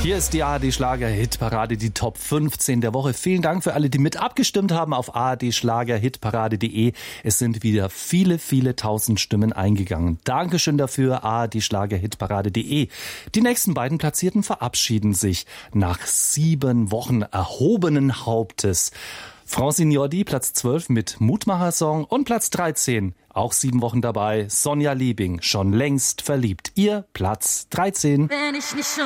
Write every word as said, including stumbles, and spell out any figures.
Hier ist die A R D-Schlager-Hitparade, die Top fünfzehn der Woche. Vielen Dank für alle, die mit abgestimmt haben auf a r d schlager hitparade punkt de. Es sind wieder viele, viele tausend Stimmen eingegangen. Dankeschön dafür, a r d schlager hitparade punkt de. Die nächsten beiden Platzierten verabschieden sich nach sieben Wochen erhobenen Hauptes. Francine Jordi, Platz zwölf mit Mutmacher-Song, und Platz dreizehn, auch sieben Wochen dabei, Sonja Liebing, schon längst verliebt. Ihr Platz dreizehn. Wenn ich nicht schon